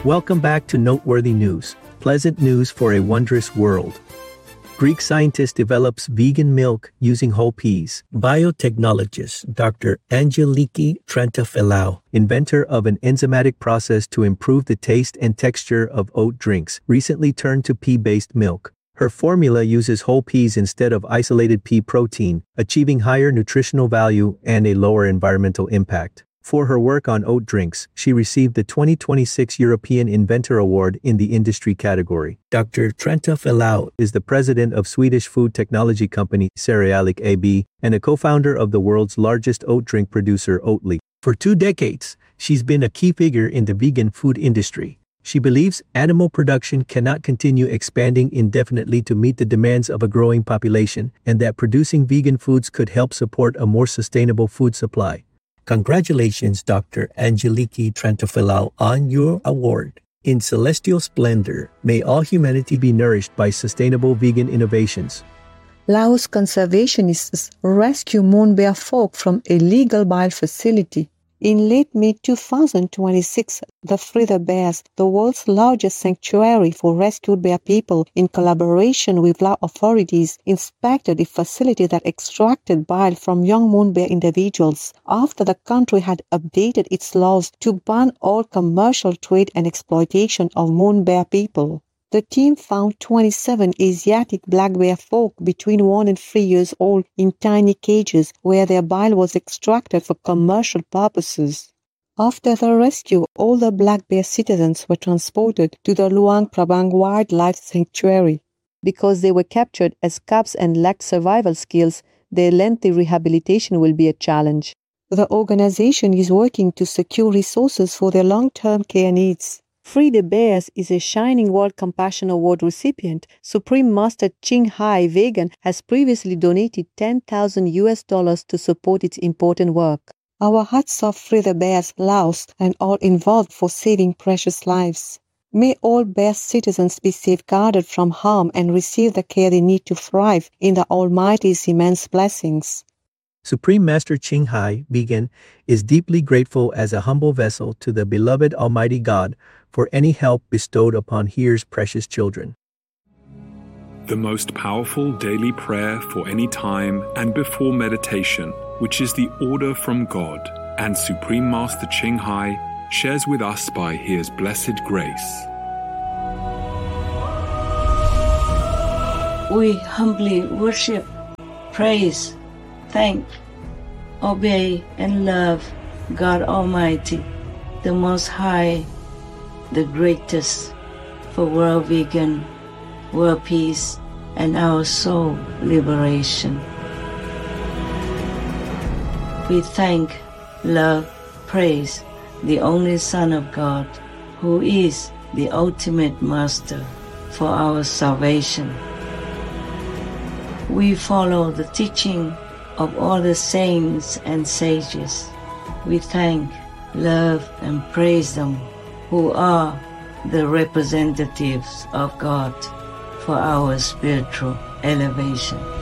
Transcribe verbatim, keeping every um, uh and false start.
Welcome back to Noteworthy News, pleasant news for a wondrous world. Greek scientist develops vegan milk using whole peas. Biotechnologist Doctor Angeliki Trentafilou, inventor of an enzymatic process to improve the taste and texture of oat drinks, recently turned to pea-based milk. Her formula uses whole peas instead of isolated pea protein, achieving higher nutritional value and a lower environmental impact. For her work on oat drinks, she received the twenty twenty-six European Inventor Award in the industry category. Doctor Trentafilou is the president of Swedish food technology company Cerealic A B and a co-founder of the world's largest oat drink producer Oatly. For two decades, she's been a key figure in the vegan food industry. She believes animal production cannot continue expanding indefinitely to meet the demands of a growing population, and that producing vegan foods could help support a more sustainable food supply. Congratulations, Doctor Angeliki Trentafilou, on your award. In celestial splendor, may all humanity be nourished by sustainable vegan innovations. Laos conservationists rescue moon bear folk from a legal bile facility. In late May two thousand twenty-six, the Free the Bears, the world's largest sanctuary for rescued bear people, in collaboration with Lao authorities, inspected a facility that extracted bile from young moon bear individuals after the country had updated its laws to ban all commercial trade and exploitation of moon bear people. The team found twenty-seven Asiatic black bear folk between one and three years old in tiny cages where their bile was extracted for commercial purposes. After the rescue, all the black bear citizens were transported to the Luang Prabang Wildlife Sanctuary. Because they were captured as cubs and lacked survival skills, their lengthy rehabilitation will be a challenge. The organization is working to secure resources for their long-term care needs. Free the Bears is a Shining World Compassion Award recipient. Supreme Master Ching Hai Vegan has previously donated ten thousand U S dollars to support its important work. Our hearts off Free the Bears, Laos, and all involved for saving precious lives. May all bear citizens be safeguarded from harm and receive the care they need to thrive in the Almighty's immense blessings. Supreme Master Ching Hai Vegan is deeply grateful as a humble vessel to the beloved Almighty God for any help bestowed upon His precious children. The most powerful daily prayer for any time and before meditation, which is the order from God, and Supreme Master Ching Hai shares with us by His blessed grace. We humbly worship, praise, thank, obey, and love God Almighty, the Most High, the greatest, for world vegan, world peace, and our soul liberation. We thank, love, praise the only Son of God, who is the ultimate Master for our salvation. We follow the teaching of all the saints and sages. We thank, love, and praise them, who are the representatives of God for our spiritual elevation.